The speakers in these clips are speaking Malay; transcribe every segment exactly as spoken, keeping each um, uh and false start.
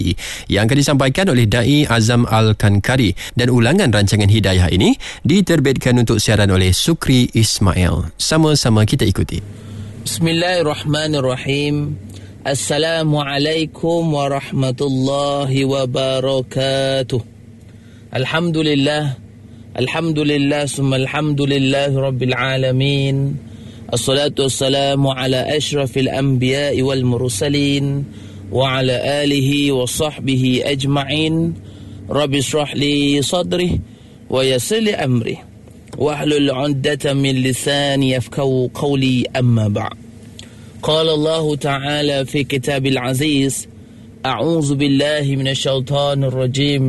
hati yang akan disampaikan oleh Dai Azam Al-Kankari, dan ulangan rancangan Hidayah ini diterbitkan untuk siaran oleh Sukri Ismail. Sama-sama kita ikuti. Bismillahirrahmanirrahim. Assalamualaikum warahmatullahi wabarakatuh. Alhamdulillah, Alhamdulillah, summa alhamdulillah Rabbil alamin. Assalatu wassalamu ala ashrafil anbiya'i wal mursalin wa ala alihi wa sahbihi ajma'in. Rabbi shrah li sadri wa yassir li amri wahlul 'uqdatam min lisani yafqahu qawli, amma ba'd. Qala Allah Ta'ala fi kitabil aziz, a'udzu billahi minasyaitonir rajim.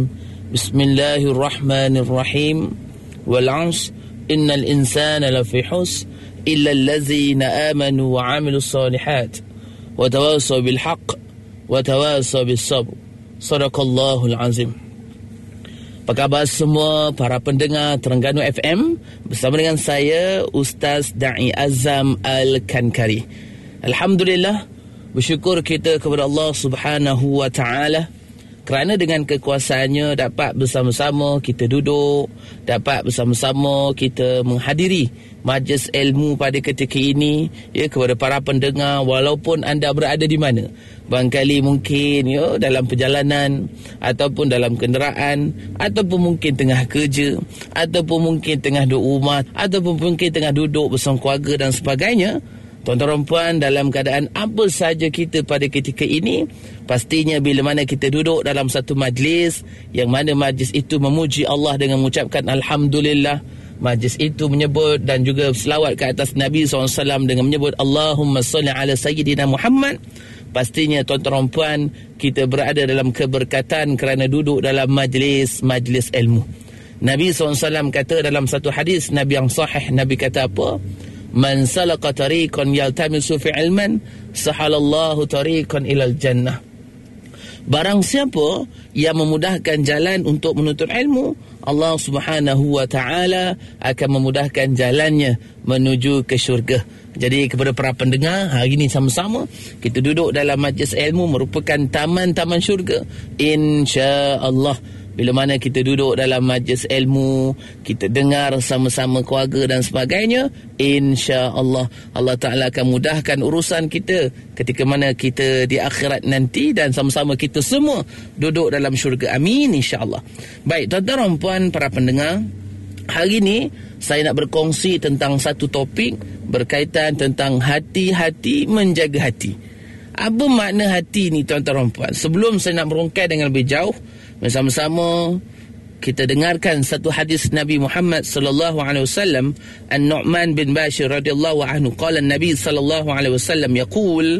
Bismillahirrahmanirrahim. Wal 'ashr innal insana lafi khusr illa allazina amanu wa 'amilus solihat wa tawassaw bil haqq wa tawassaw bis sabr. Shadaqallahul azim. Apa khabar semua para pendengar Terengganu F M? Bersama dengan saya Ustaz Dai Azam Al-Kankari. Alhamdulillah, bersyukur kita kepada Allah Subhanahu wa Ta'ala kerana dengan kekuasaannya dapat bersama-sama kita duduk, dapat bersama-sama kita menghadiri majlis ilmu pada ketika ini, ya, kepada para pendengar walaupun anda berada di mana. Barangkali mungkin ya dalam perjalanan, ataupun dalam kenderaan, ataupun mungkin tengah kerja, ataupun mungkin tengah duduk rumah, ataupun mungkin tengah duduk bersama keluarga dan sebagainya. Tuan-tuan dan puan, dalam keadaan apa saja kita pada ketika ini, pastinya bila mana kita duduk dalam satu majlis, yang mana majlis itu memuji Allah dengan mengucapkan Alhamdulillah, majlis itu menyebut dan juga selawat ke atas Nabi sallallahu alaihi wasallam dengan menyebut Allahumma salli ala Sayyidina Muhammad, pastinya tuan-tuan dan puan, kita berada dalam keberkatan kerana duduk dalam majlis-majlis ilmu. Nabi sallallahu alaihi wasallam kata dalam satu hadis Nabi yang sahih, Nabi kata apa? Man salaka tariqan yaltamisu fi ilman sahalallahu tariqan ilal jannah. Barang siapa yang memudahkan jalan untuk menuntut ilmu, Allah Subhanahu wa Ta'ala akan memudahkan jalannya menuju ke syurga. Jadi kepada para pendengar, hari ini sama-sama kita duduk dalam majlis ilmu merupakan taman-taman syurga, insya-Allah. Bila mana kita duduk dalam majlis ilmu, kita dengar sama-sama keluarga dan sebagainya, insya-Allah Allah Ta'ala akan mudahkan urusan kita ketika mana kita di akhirat nanti, dan sama-sama kita semua duduk dalam syurga. Amin, insya-Allah. Baik, tuan-tuan dan puan para pendengar, hari ini saya nak berkongsi tentang satu topik berkaitan tentang hati-hati menjaga hati. Apa makna hati ni, tuan-tuan dan puan? Sebelum saya nak merungkai dengan lebih jauh, bersama-sama kita dengarkan satu hadis Nabi Muhammad sallallahu alaihi wasallam. An-Nu'man bin Bashir radhiyallahu anhu qala an-nabi sallallahu alaihi wasallam yaqul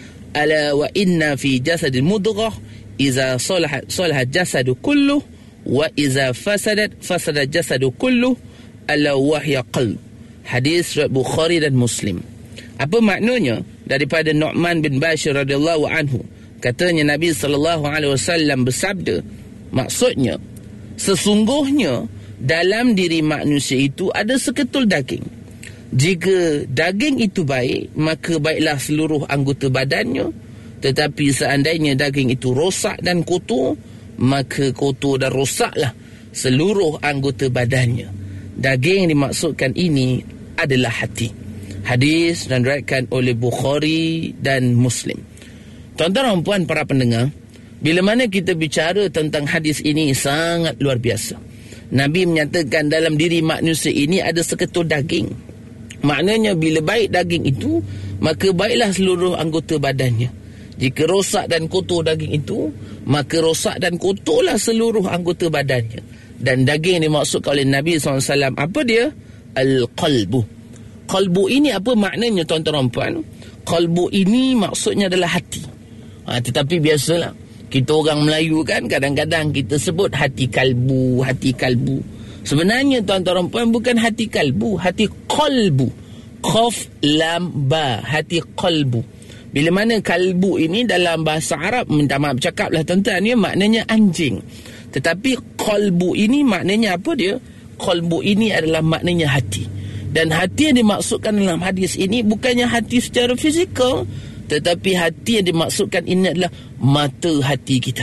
ala wa inna fi jasadil mudghah idza salahat salahat jasadu kulluh wa idza fasadat fasada jasadu kulluh ala wahya qalb. Hadis riwayat Bukhari dan Muslim. Apa maknanya daripada Nu'man bin Bashir radhiyallahu anhu? Katanya Nabi sallallahu alaihi wasallam bersabda, maksudnya sesungguhnya dalam diri manusia itu ada seketul daging. Jika daging itu baik, maka baiklah seluruh anggota badannya. Tetapi seandainya daging itu rosak dan kotor, maka kotor dan rosaklah seluruh anggota badannya. Daging yang dimaksudkan ini adalah hati. Hadis dan diriwayatkan oleh Bukhari dan Muslim. Tuan-tuan dan puan para pendengar, bila mana kita bicara tentang hadis ini sangat luar biasa. Nabi menyatakan dalam diri manusia ini ada seketul daging. Maknanya bila baik daging itu, maka baiklah seluruh anggota badannya. Jika rosak dan kotor daging itu, maka rosak dan kotorlah seluruh anggota badannya. Dan daging yang dimaksudkan oleh Nabi sallallahu alaihi wasallam, apa dia? Al-qalbu. Qalbu ini apa maknanya, tuan-tuan dan puan? Qalbu ini maksudnya adalah hati. Ha, tetapi biasalah kita orang Melayu kan, kadang-kadang kita sebut hati kalbu, hati kalbu. Sebenarnya tuan-tuan dan puan bukan hati kalbu, hati qalbu. Qaf lam ba, hati qalbu. Bila mana kalbu ini dalam bahasa Arab, minta maaf cakaplah tuan-tuan, ya, maknanya anjing. Tetapi qalbu ini maknanya apa dia? Qalbu ini adalah maknanya hati. Dan hati yang dimaksudkan dalam hadis ini bukannya hati secara fizikal, tetapi hati yang dimaksudkan ini adalah mata hati kita.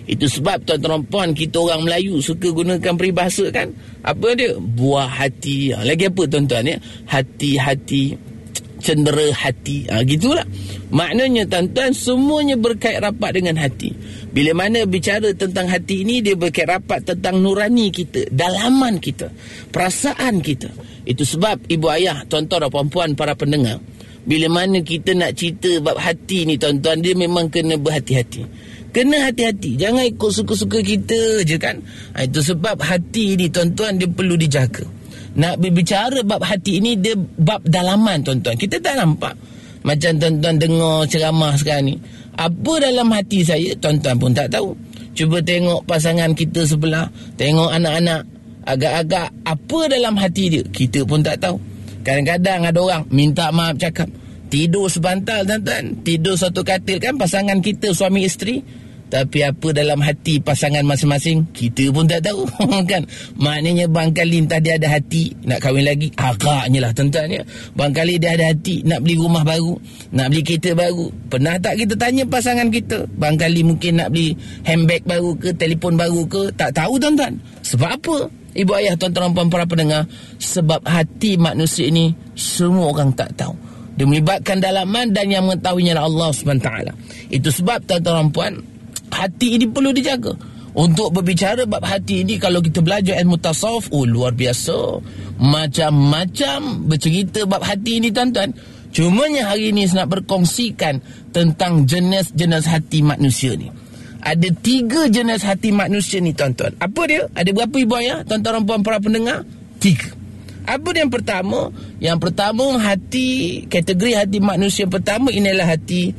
Itu sebab tuan-tuan puan, kita orang Melayu suka gunakan peribahasa kan. Apa dia? Buah hati. Ha, lagi apa tuan-tuan ya? Hati-hati, cendera hati. Ha, gitulah. Maknanya tuan-tuan, semuanya berkait rapat dengan hati. Bila mana bicara tentang hati ini, dia berkait rapat tentang nurani kita, dalaman kita, perasaan kita. Itu sebab ibu ayah, tuan-tuan dan puan-puan, para pendengar, bila mana kita nak cerita bab hati ni tuan-tuan, dia memang kena berhati-hati. Kena hati-hati. Jangan ikut suka-suka kita je kan. Ha, itu sebab hati ni tuan-tuan, dia perlu dijaga. Nak berbicara bab hati ini, dia bab dalaman tuan-tuan. Kita tak nampak. Macam tuan-tuan dengar ceramah sekarang ni, apa dalam hati saya, tuan-tuan pun tak tahu. Cuba tengok pasangan kita sebelah, tengok anak-anak, agak-agak apa dalam hati dia, kita pun tak tahu. Kadang-kadang ada orang minta maaf cakap, tidur sebantal tuan-tuan, tidur satu katil kan pasangan kita, suami isteri, tapi apa dalam hati pasangan masing-masing, kita pun tak tahu. Kan? Maknanya barangkali entah dia ada hati nak kahwin lagi, agaknya lah tuan-tuan ya. Barangkali dia ada hati nak beli rumah baru, nak beli kereta baru. Pernah tak kita tanya pasangan kita? Barangkali mungkin nak beli handbag baru ke, telefon baru ke, tak tahu tuan-tuan. Sebab apa? Ibu ayah, tuan-tuan, puan, para pendengar, sebab hati manusia ini semua orang tak tahu. Dia melibatkan dalaman, dan yang mengetahuinya adalah Allah subhanahu wa taala. Itu sebab tuan-tuan, puan, hati ini perlu dijaga. Untuk berbicara bab hati ini, kalau kita belajar ilmu tasawuf, oh luar biasa, macam-macam bercerita bab hati ini tuan-tuan. Cumanya hari ini saya nak berkongsikan tentang jenis-jenis hati manusia ni. Ada tiga jenis hati manusia ni tuan-tuan. Apa dia? Ada berapa ibu ayah, tuan-tuan, puan, para pendengar? Tiga. Apa dia yang pertama? Yang pertama, hati, kategori hati manusia yang pertama inilah hati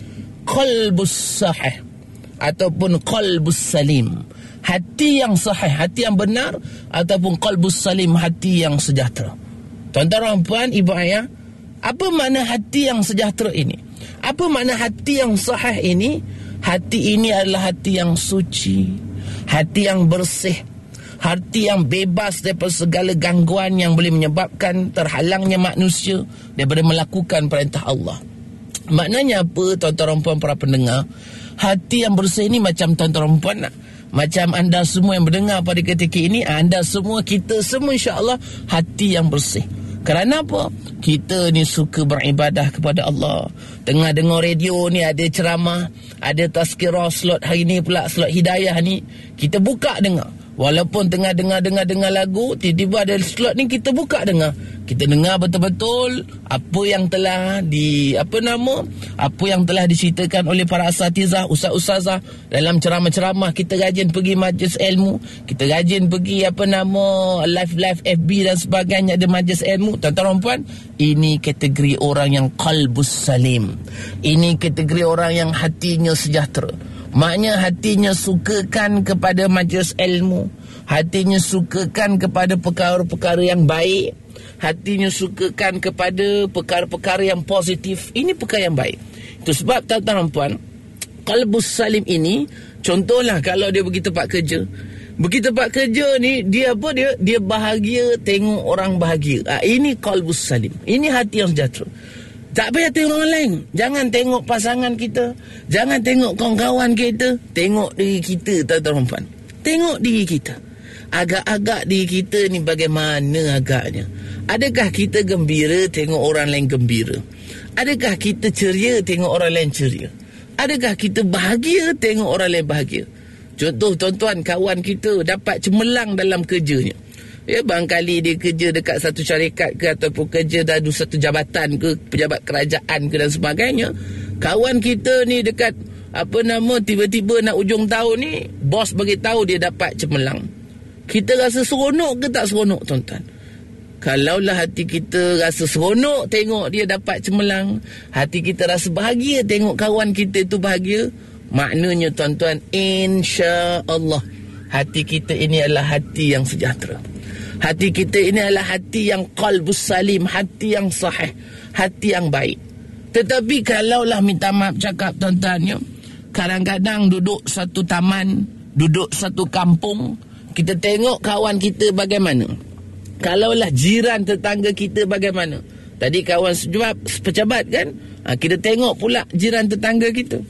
qalbus sahih ataupun qalbus salim. Hati yang sahih, hati yang benar, ataupun qalbus salim, hati yang sejahtera. Tuan-tuan, puan, ibu ayah, apa makna hati yang sejahtera ini? Apa makna hati yang sahih ini? Hati ini adalah hati yang suci, hati yang bersih, hati yang bebas daripada segala gangguan yang boleh menyebabkan terhalangnya manusia daripada melakukan perintah Allah. Maknanya apa, tuan-tuan, puan, para pendengar? Hati yang bersih ini macam tuan-tuan, puan, macam anda semua yang mendengar pada ketika ini, anda semua, kita semua insya-Allah hati yang bersih. Kerana apa? Kita ni suka beribadah kepada Allah. Dengar-dengar radio ni ada ceramah, ada tazkirah, slot hari ni pula slot hidayah ni, kita buka dengar. Walaupun tengah dengar-dengar-dengar lagu, tiba-tiba ada slot ni kita buka dengar. Kita dengar betul-betul apa yang telah di apa nama, apa yang telah diceritakan oleh para asatizah, ustaz-ustazah dalam ceramah-ceramah. Kita rajin pergi majlis ilmu, kita rajin pergi apa nama live-live F B dan sebagainya, ada majlis ilmu. Tuan-tuan puan, ini kategori orang yang qalbus salim. Ini kategori orang yang hatinya sejahtera. Maknanya hatinya sukakan kepada majlis ilmu, hatinya sukakan kepada perkara-perkara yang baik, hatinya sukakan kepada perkara-perkara yang positif. Ini perkara yang baik. Itu sebab tuan-tuan puan, qalbus salim ini, contohlah kalau dia pergi tempat kerja. Pergi tempat kerja ni, dia apa dia? Dia bahagia tengok orang bahagia. Ha, ini qalbus salim. Ini hati yang sejahtera. Tak payah tengok orang lain. Jangan tengok pasangan kita, jangan tengok kawan-kawan kita. Tengok diri kita, tuan-tuan puan. Tengok diri kita. Agak-agak diri kita ni bagaimana agaknya? Adakah kita gembira tengok orang lain gembira? Adakah kita ceria tengok orang lain ceria? Adakah kita bahagia tengok orang lain bahagia? Contoh tuan-tuan, kawan kita dapat cemerlang dalam kerjanya. Ya, barangkali dia kerja dekat satu syarikat ke, ataupun kerja dalam satu jabatan ke, pejabat kerajaan ke dan sebagainya. Kawan kita ni dekat apa nama, tiba-tiba nak ujung tahun ni, bos bagi tahu dia dapat cemerlang. Kita rasa seronok ke tak seronok, tuan-tuan? Kalaulah hati kita rasa seronok tengok dia dapat cemerlang, hati kita rasa bahagia tengok kawan kita itu bahagia, maknanya tuan-tuan, insya-Allah hati kita ini adalah hati yang sejahtera. Hati kita ini adalah hati yang qalbus salim, hati yang sahih, hati yang baik. Tetapi kalaulah minta maaf cakap tuan-tuan ya, kadang-kadang duduk satu taman, duduk satu kampung, kita tengok kawan kita bagaimana. Kalaulah jiran tetangga kita bagaimana. Tadi kawan sejabat, pejabat kan, ha, kita tengok pula jiran tetangga kita.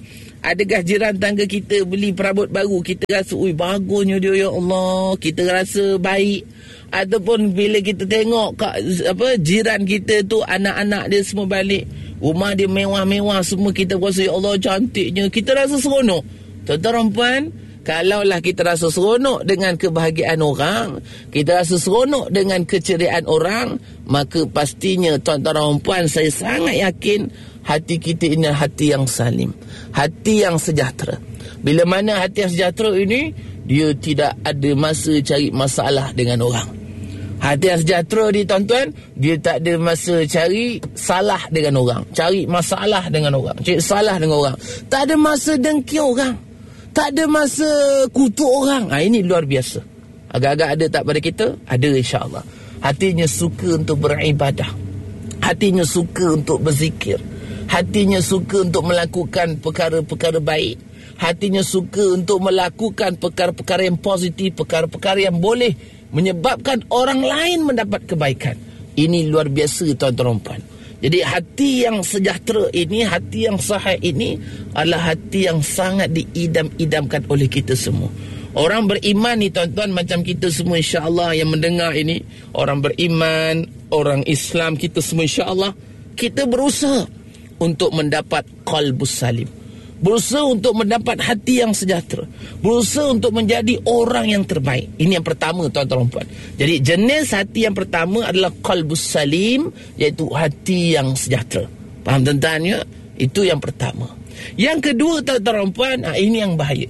Adakah jiran tangga kita beli perabot baru, kita rasa, ui bagusnya dia, ya Allah, kita rasa baik. Ataupun bila kita tengok apa jiran kita tu, anak-anak dia semua balik, rumah dia mewah-mewah semua, kita rasa, ya Allah, cantiknya, kita rasa seronok. Tuan-tuan puan, kalaulah kita rasa seronok dengan kebahagiaan orang, kita rasa seronok dengan keceriaan orang, maka pastinya tuan-tuan dan puan, saya sangat yakin hati kita ini hati yang salim, hati yang sejahtera. Bila mana hati yang sejahtera ini, dia tidak ada masa cari masalah dengan orang. Hati yang sejahtera ni tuan-tuan, dia tak ada masa cari salah dengan orang, cari masalah dengan orang, cari salah dengan orang. Tak ada masa dengki orang, tak ada masa kutuk orang. Ha, ini luar biasa. Agak-agak ada tak pada kita? Ada, insya-Allah. Hatinya suka untuk beribadah, hatinya suka untuk berzikir, hatinya suka untuk melakukan perkara-perkara baik, hatinya suka untuk melakukan perkara-perkara yang positif, perkara-perkara yang boleh menyebabkan orang lain mendapat kebaikan. Ini luar biasa tuan-tuan dan puan. Jadi hati yang sejahtera ini, hati yang sahih ini adalah hati yang sangat diidam-idamkan oleh kita semua. Orang beriman ni tuan-tuan, macam kita semua insya-Allah yang mendengar ini, orang beriman, orang Islam, kita semua insya-Allah, kita berusaha untuk mendapat qalbus salim, berusaha untuk mendapat hati yang sejahtera, berusaha untuk menjadi orang yang terbaik. Ini yang pertama tuan-tuan dan puan. Jadi jenis hati yang pertama adalah qalbus salim, iaitu hati yang sejahtera. Faham tuan-tuan ya? Itu yang pertama. Yang kedua tuan-tuan dan puan, ini yang bahaya.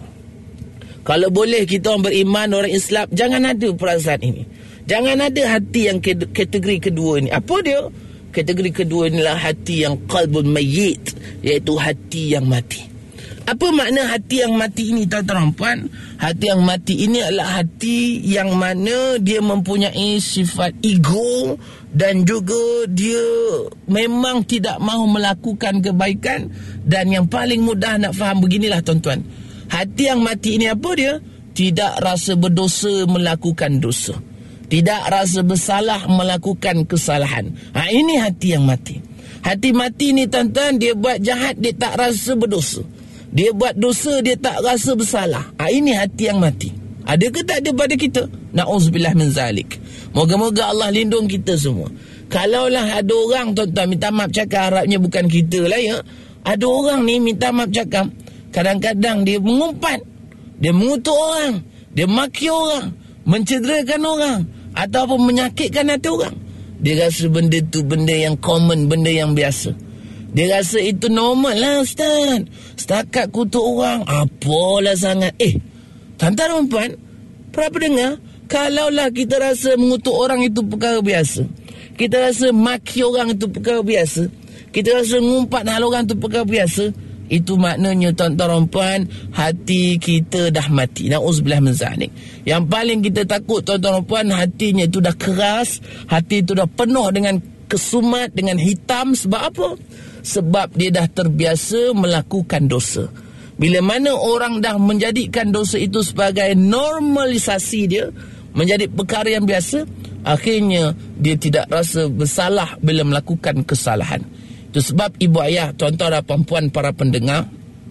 Kalau boleh kita orang beriman, orang Islam, jangan ada perasaan ini. Jangan ada hati yang kategori kedua ini. Apa dia? Kategori kedua inilah hati yang qalbun mayyit, iaitu hati yang mati. Apa makna hati yang mati ini tuan-tuan dan puan? Hati yang mati ini adalah hati yang mana dia mempunyai sifat ego, dan juga dia memang tidak mahu melakukan kebaikan. Dan yang paling mudah nak faham beginilah tuan-tuan, hati yang mati ini apa dia? Tidak rasa berdosa melakukan dosa, tidak rasa bersalah melakukan kesalahan. Ha, ini hati yang mati. Hati mati ni tuan-tuan, dia buat jahat, dia tak rasa berdosa. Dia buat dosa, dia tak rasa bersalah. Ha, ini hati yang mati. Ada ke tak ada pada kita? Na'udzubillah min zalik. Moga-moga Allah lindung kita semua. Kalaulah ada orang tuan-tuan, minta maaf cakap, harapnya bukan kita lah ya, ada orang ni minta maaf cakap, kadang-kadang dia mengumpat, dia mengutuk orang, dia maki orang, mencederakan orang, ataupun menyakitkan hati orang. Dia rasa benda tu benda yang common, benda yang biasa. Dia rasa itu normal lah Ustaz. Setakat kutuk orang, apalah sangat. Eh, tuan-tuan dan puan, berapa dengar? Kalaulah kita rasa mengutuk orang itu perkara biasa, kita rasa maki orang itu perkara biasa, kita rasa ngumpat hal orang itu perkara biasa, itu maknanya tuan-tuan dan puan, hati kita dah mati. Na'udzubillah min zalik. Yang paling kita takut tuan-tuan dan puan, hatinya itu dah keras, hati itu dah penuh dengan kesumat, dengan hitam. Sebab apa? Sebab dia dah terbiasa melakukan dosa. Bila mana orang dah menjadikan dosa itu sebagai normalisasi dia, menjadi perkara yang biasa, akhirnya dia tidak rasa bersalah bila melakukan kesalahan. Itu sebab ibu ayah, tuan-tuan dan puan-puan para pendengar,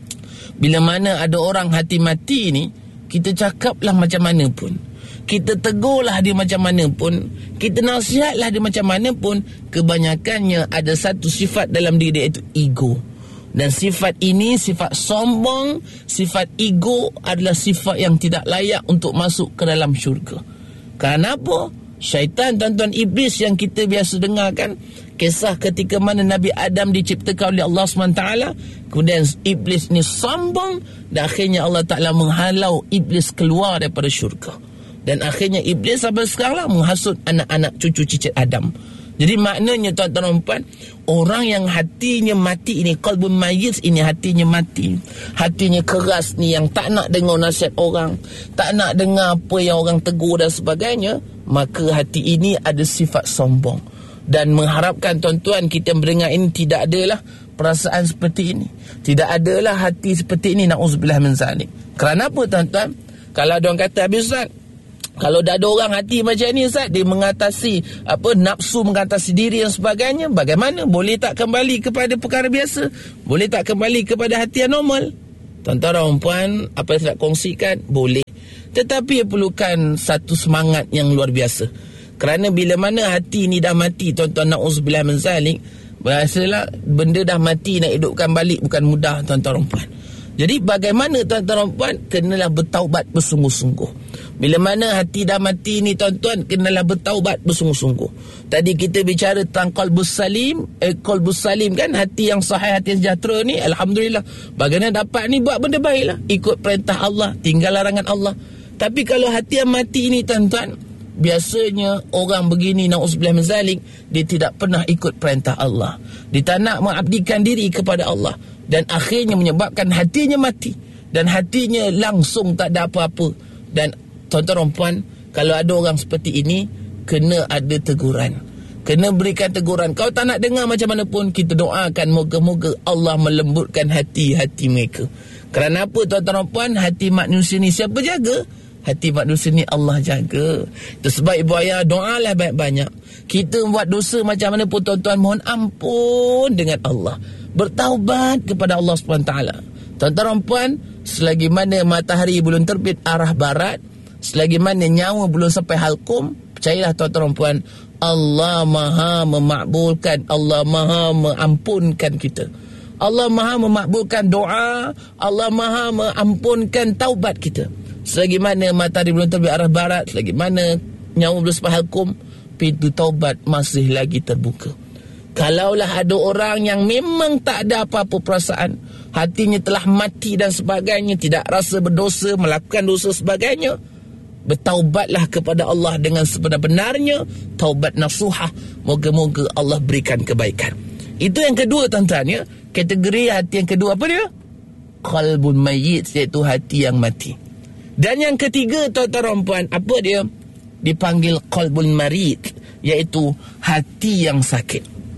bila mana ada orang hati mati ini, kita cakaplah macam mana pun, kita tegurlah dia macam mana pun, kita nasihatlah dia macam mana pun, kebanyakannya ada satu sifat dalam diri dia, iaitu ego. Dan sifat ini, sifat sombong, sifat ego adalah sifat yang tidak layak untuk masuk ke dalam syurga. Kerana apa? Syaitan, tuan-tuan, iblis yang kita biasa dengarkan, kisah ketika mana Nabi Adam diciptakan oleh Allah subhanahu wa taala, kemudian iblis ni sombong, dan akhirnya Allah Ta'ala menghalau iblis keluar daripada syurga. Dan akhirnya iblis sampai sekarang lah menghasut anak-anak cucu cicit Adam. Jadi maknanya tuan-tuan dan puan, orang yang hatinya mati ini, qalbun mayyit ini, hatinya mati, hatinya keras ni, yang tak nak dengar nasihat orang, tak nak dengar apa yang orang tegur dan sebagainya, maka hati ini ada sifat sombong. Dan mengharapkan tuan-tuan kita mendengar ini tidak adalah perasaan seperti ini, tidak adalah hati seperti ini. Na'udzubillah min zalik. Kerana apa tuan-tuan? Kalau ada orang kata, habis Ustaz, kalau dah ada orang hati macam ni Ustaz, dia mengatasi apa, nafsu, mengatasi diri dan sebagainya, bagaimana? Boleh tak kembali kepada perkara biasa? Boleh tak kembali kepada hati yang normal? Tuan-tuan dan puan, apa yang saya nak kongsikan boleh, tetapi ia perlukan satu semangat yang luar biasa. Kerana bila mana hati ni dah mati, tuan-tuan, na'udzubillah min zalik, biasalah benda dah mati nak hidupkan balik bukan mudah, tuan-tuan dan puan. Jadi bagaimana, tuan-tuan dan puan? Kenalah bertaubat bersungguh-sungguh. Bila mana hati dah mati ni, tuan-tuan, kenalah bertaubat bersungguh-sungguh. Tadi kita bicara tentang qalbus salim, eh, qalbus salim kan, hati yang sahih, hati yang sejahtera ni, alhamdulillah. Bagaimana dapat ni? Buat benda baiklah, ikut perintah Allah, tinggal larangan Allah. Tapi kalau hati yang mati ni, tuan-tuan, biasanya orang begini, na'udzubillah min zalik, dia tidak pernah ikut perintah Allah. Dia tak nak mengabdikan diri kepada Allah, dan akhirnya menyebabkan hatinya mati, dan hatinya langsung tak ada apa-apa. Dan tuan-tuan dan puan, kalau ada orang seperti ini, kena ada teguran, kena berikan teguran. Kalau tak nak dengar macam mana pun, kita doakan moga-moga Allah melembutkan hati-hati mereka. Kerana apa, tuan-tuan dan puan? Hati manusia ni siapa jaga? Hati manusia ni Allah jaga. Itu sebab ibu ayah, doalah banyak-banyak. Kita buat dosa macam mana pun, tuan-tuan, mohon ampun dengan Allah, bertaubat kepada Allah subhanahu wa taala. Tuan-tuan dan puan, selagi mana matahari belum terbit arah barat, selagi mana nyawa belum sampai halkum, percayalah tuan-tuan dan puan, Allah maha memakbulkan, Allah maha mengampunkan kita. Allah maha memakbulkan doa, Allah maha mengampunkan taubat kita. Selagi mana matahari belum terbit arah barat, selagi mana nyawa belum sampai halkum, pintu taubat masih lagi terbuka. Kalaulah ada orang yang memang tak ada apa-apa perasaan, hatinya telah mati dan sebagainya, tidak rasa berdosa, melakukan dosa sebagainya, bertaubatlah kepada Allah dengan sebenar-benarnya, taubat nasuhah. Moga-moga Allah berikan kebaikan. Itu yang kedua, tuan-tuan, ya. Kategori hati yang kedua apa dia? Qalbun mayyit, iaitu hati yang mati. Dan yang ketiga, tuan-tuan dan puan, apa dia? Dipanggil qalbun marid, iaitu hati yang sakit.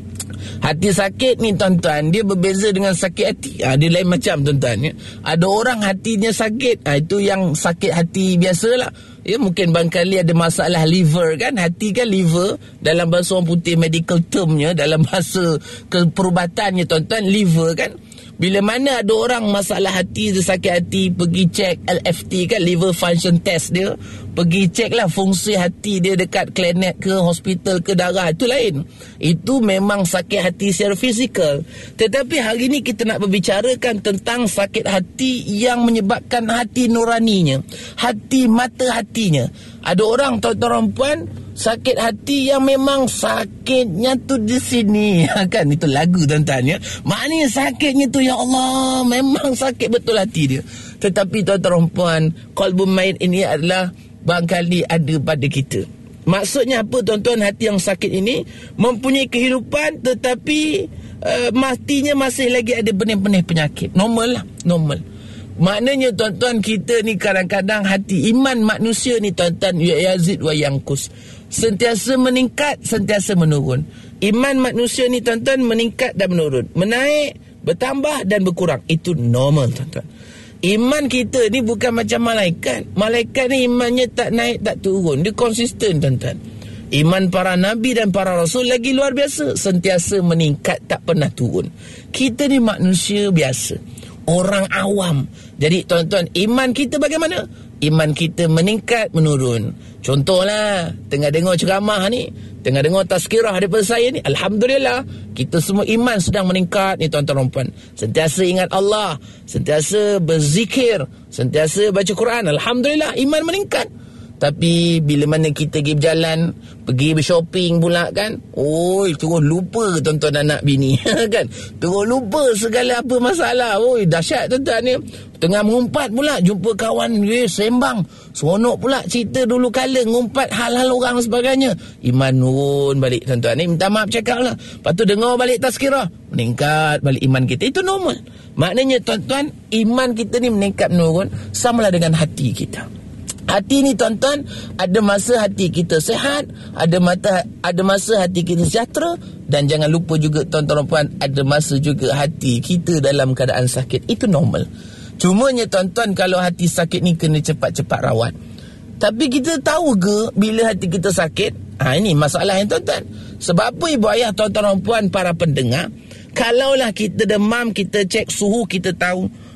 Hati sakit ni, tuan-tuan, dia berbeza dengan sakit hati. Ha, dia lain macam, tuan-tuan, ya. Ada orang hatinya sakit, ha, itu yang sakit hati biasalah. Ya, mungkin barangkali ada masalah liver kan. Hati kan liver, dalam bahasa orang putih medical termnya, dalam bahasa keperubatannya, tuan-tuan, liver kan. Bila mana ada orang masalah hati, dia sakit hati, pergi cek L F T kan, liver function test dia. Pergi cek lah fungsi hati dia dekat klinik ke, hospital ke, darah. Itu lain. Itu memang sakit hati secara fizikal. Tetapi hari ini kita nak berbicarakan tentang sakit hati yang menyebabkan hati nuraninya, hati mata hatinya. Ada orang, tuan-tuan dan puan, sakit hati yang memang sakitnya tu di sini. Kan, itu lagu, tuan-tuan, ya. Maknanya sakitnya tu, ya Allah, memang sakit betul hati dia. Tetapi tuan-tuan dan puan, qalbun mayyit ini adalah barangkali ada pada kita. Maksudnya apa, tuan-tuan? Hati yang sakit ini mempunyai kehidupan, tetapi uh, matinya masih lagi ada benih-benih penyakit. Normal lah, normal. Maknanya, tuan-tuan, kita ni kadang-kadang hati iman manusia ni, tuan-tuan, yazid wa yanqus, sentiasa meningkat, sentiasa menurun. Iman manusia ni, tuan-tuan, meningkat dan menurun, menaik, bertambah dan berkurang. Itu normal, tuan-tuan. Iman kita ni bukan macam malaikat. Malaikat ni imannya tak naik tak turun, dia konsisten, tuan-tuan. Iman para nabi dan para rasul lagi luar biasa, sentiasa meningkat, tak pernah turun. Kita ni manusia biasa, orang awam. Jadi, tuan-tuan, iman kita bagaimana? Iman kita meningkat, menurun. Contohlah, tengah dengar ceramah ni, tengah dengar tazkirah daripada saya ni, alhamdulillah, kita semua iman sedang meningkat ni, tuan-tuan dan puan. Sentiasa ingat Allah, sentiasa berzikir, sentiasa baca Quran, alhamdulillah, iman meningkat. Tapi bila mana kita pergi berjalan, pergi bershopping pula kan, oi, terus lupa, tuan-tuan anak bini kan, terus lupa segala apa masalah. Oi, dahsyat, tuan-tuan ni. Tengah mengumpat pula, jumpa kawan, eh, sembang, seronok pula cerita dulu kala, ngumpat hal-hal orang dan sebagainya. Iman nurun balik, tuan-tuan ni. Minta maaf cakap lah. Lepas tu dengar balik tazkirah, meningkat balik iman kita. Itu normal. Maknanya, tuan-tuan, iman kita ni meningkat menurun, samalah dengan hati kita. Hati ni, tuan-tuan, ada masa hati kita sehat, ada mata, ada masa hati kita sejahtera, dan jangan lupa juga, tuan-tuan dan puan, ada masa juga hati kita dalam keadaan sakit. Itu normal. Cumanya, tuan-tuan, kalau hati sakit ni kena cepat-cepat rawat. Tapi kita tahu ke bila hati kita sakit? Ha, ini masalah yang, tuan-tuan. Sebab apa, ibu ayah, tuan-tuan dan puan, para pendengar, kalaulah kita demam, kita cek suhu, kita tahu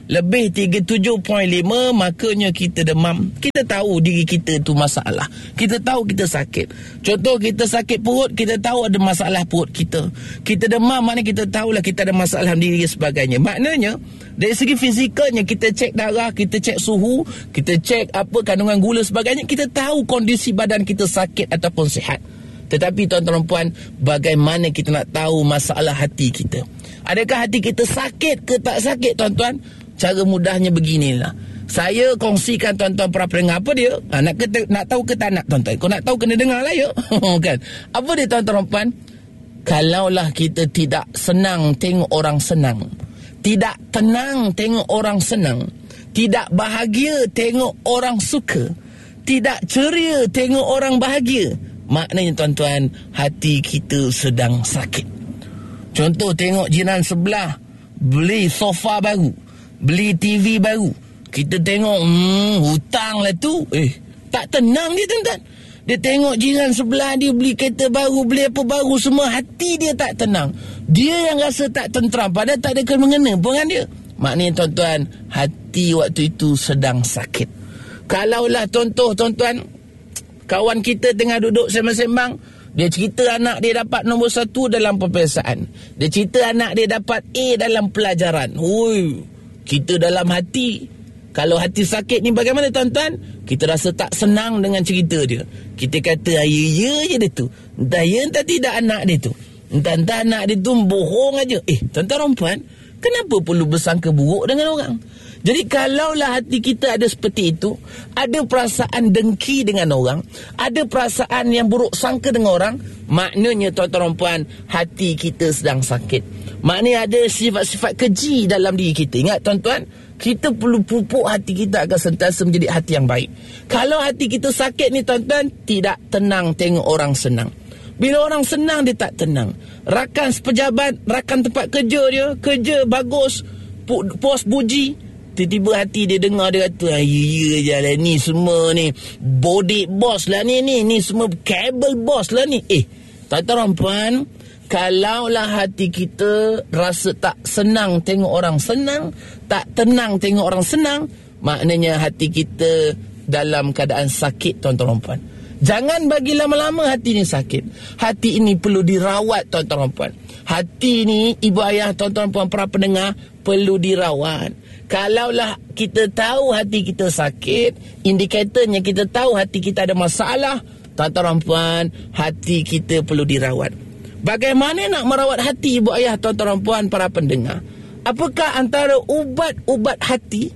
lebih tiga puluh tujuh perpuluhan lima, makanya kita demam. Kita tahu diri kita tu masalah. Kita tahu kita sakit. Contoh kita sakit perut, kita tahu ada masalah perut kita. Kita demam, maknanya kita tahulah kita ada masalah diri dan sebagainya. Maknanya dari segi fizikalnya, kita cek darah, kita cek suhu, kita cek apa kandungan gula sebagainya, kita tahu kondisi badan kita sakit ataupun sihat. Tetapi tuan-tuan dan puan, bagaimana kita nak tahu masalah hati kita? Adakah hati kita sakit ke tak sakit, tuan-tuan? Cara mudahnya beginilah. Saya kongsikan tuan-tuan para pendengar. Apa dia? Ha, nak, kata, nak tahu ke tak nak, tuan-tuan? Kau nak tahu, kena dengar lah ya. Kan? Apa dia, tuan-tuan dan puan? Kalaulah kita tidak senang tengok orang senang, tidak tenang tengok orang senang, tidak bahagia tengok orang suka, tidak ceria tengok orang bahagia, maknanya tuan-tuan, hati kita sedang sakit. Contoh, tengok jiran sebelah beli sofa baru, beli T V baru, kita tengok, hmm, hutang lah tu. Eh, tak tenang dia, tuan-tuan. Dia tengok jiran sebelah dia beli kereta baru, beli apa baru semua, hati dia tak tenang. Dia yang rasa tak tentram, padahal tak ada kena-mengena pun dengan dia. Maknanya tuan-tuan, hati waktu itu sedang sakit. Kalaulah contoh tuan-tuan, kawan kita tengah duduk sembang-sembang, dia cerita anak dia dapat nombor satu dalam peperiksaan, dia cerita anak dia dapat A dalam pelajaran. Hui, kita dalam hati, kalau hati sakit ni bagaimana, tuan-tuan? Kita rasa tak senang dengan cerita dia. Kita kata, ya ya je dia tu, entah ya entah tidak anak dia tu, entah-entah anak dia tu bohong aja. Eh, tuan-tuan dan puan, kenapa perlu bersangka buruk dengan orang? Jadi kalaulah hati kita ada seperti itu, ada perasaan dengki dengan orang, ada perasaan yang buruk sangka dengan orang, maknanya tuan-tuan dan puan, hati kita sedang sakit. Maknanya ada sifat-sifat keji dalam diri kita. Ingat tuan-tuan, kita perlu pupuk hati kita agar sentiasa menjadi hati yang baik. Kalau hati kita sakit ni tuan-tuan, tidak tenang tengok orang senang. Bila orang senang, dia tak tenang. Rakan sepejabat, rakan tempat kerja dia, kerja bagus, pu- puas puji, tiba-tiba hati dia dengar dia kata, ya ya je lah ni semua ni, body boss lah ni, ni ni semua kabel boss lah ni. Eh, tuan-tuan dan puan, kalaulah hati kita rasa tak senang tengok orang senang, tak tenang tengok orang senang, maknanya hati kita dalam keadaan sakit, tuan-tuan dan puan. Jangan bagi lama-lama hati ni sakit. Hati ini perlu dirawat, tuan-tuan dan puan. Hati ni, ibu ayah, tuan-tuan dan puan, para pendengar, perlu dirawat. Kalaulah kita tahu hati kita sakit, indikatornya kita tahu hati kita ada masalah, tuan-tuan dan puan, hati kita perlu dirawat. Bagaimana nak merawat hati, ibu ayah, tuan-tuan dan puan, para pendengar? Apakah antara ubat-ubat hati?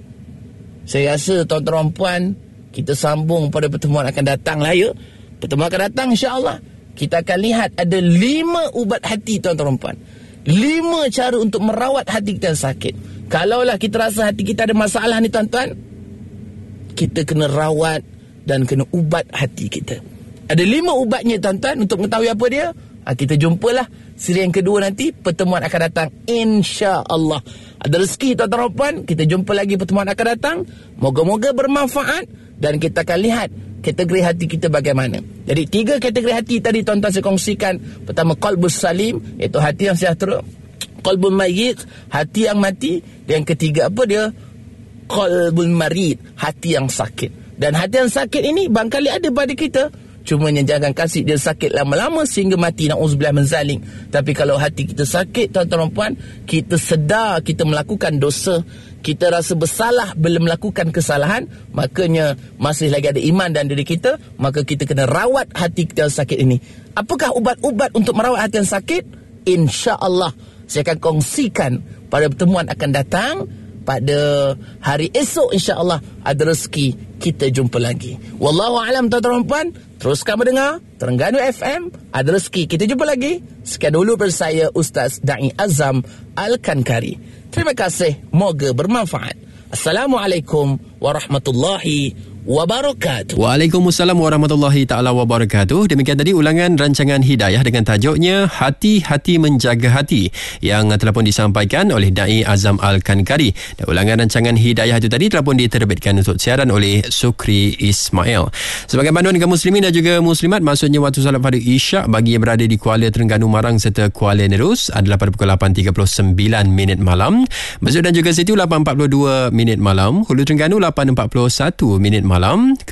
Saya rasa tuan-tuan dan puan, kita sambung pada pertemuan akan datang lah ya. Pertemuan akan datang insya-Allah. Kita akan lihat ada lima ubat hati, tuan-tuan dan puan. Lima cara untuk merawat hati kita yang sakit. Kalaulah kita rasa hati kita ada masalah ni, tuan-tuan, kita kena rawat dan kena ubat hati kita. Ada lima ubatnya, tuan-tuan. Untuk mengetahui apa dia, ha, kita jumpalah siri yang kedua nanti. Pertemuan akan datang insya-Allah. Ada rezeki, tuan-tuan dan puan, kita jumpa lagi pertemuan akan datang. Moga-moga bermanfaat dan kita akan lihat kategori hati kita bagaimana. Jadi tiga kategori hati tadi tuan-tuan saya kongsikan. Pertama, qalbus salim, iaitu hati yang sejahtera. Qalbul mayyit, hati yang mati. Dan yang ketiga apa dia? Qalbul marid, hati yang sakit. Dan hati yang sakit ini barangkali ada pada kita, cuma yang jangan kasih dia sakit lama-lama sehingga mati, na'udzubillah min zalik. Tapi kalau hati kita sakit, tuan-tuan dan puan, kita sedar kita melakukan dosa, kita rasa bersalah belum melakukan kesalahan, makanya masih lagi ada iman dalam diri kita, maka kita kena rawat hati kita yang sakit ini. Apakah ubat-ubat untuk merawat hati yang sakit? InsyaAllah saya akan kongsikan pada pertemuan akan datang. Pada hari esok insya-Allah ada rezeki, kita jumpa lagi. Wallahu a'lam, tuan-tuan dan puan. Teruskan mendengar Terengganu F M. Ada rezeki, kita jumpa lagi. Sekian dulu bersama saya Ustaz Da'i Azam Al-Kankari. Terima kasih, moga bermanfaat. Assalamualaikum warahmatullahi wabarakatuh. wabarakatuh. Waalaikumsalam warahmatullahi taala wabarakatuh. Demikian tadi ulangan rancangan Hidayah dengan tajuknya Hati-Hati Menjaga Hati yang telah pun disampaikan oleh Dai Azam Al-Kankari. Dan ulangan rancangan Hidayah itu tadi telah pun diterbitkan untuk siaran oleh Sukri Ismail. Sebagai panduan kaum muslimin dan juga muslimat, maksudnya waktu salat pada Isyak bagi yang berada di Kuala Terengganu Marang serta Kuala Nerus adalah pada pukul lapan tiga puluh sembilan minit malam. Besut dan juga Situ lapan empat puluh dua minit malam. Hulu Terengganu lapan empat puluh satu minit malam.